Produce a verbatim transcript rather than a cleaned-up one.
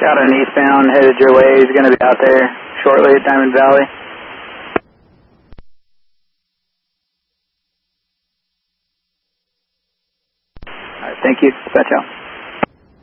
Got an eastbound headed your way. He's going to be out there shortly at Diamond Valley. All right, thank you. Dispatch out.